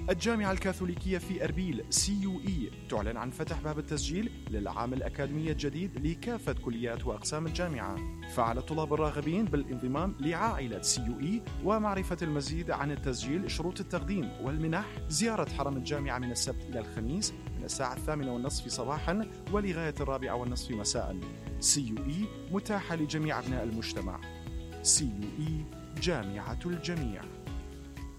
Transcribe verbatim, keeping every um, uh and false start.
الجامعة الكاثوليكية في أربيل سي يو إي تعلن عن فتح باب التسجيل للعام الأكاديمي الجديد لكافة كليات وأقسام الجامعة. فعلى الطلاب الراغبين بالانضمام لعائلة سي يو إي ومعرفة المزيد عن التسجيل، شروط التقديم والمنح، زيارة حرم الجامعة من السبت إلى الخميس من الساعة الثامنة والنصف صباحا ولغاية الرابعة والنصف مساء. سي يو إي متاحة لجميع أبناء المجتمع. سي يو إي جامعة الجميع.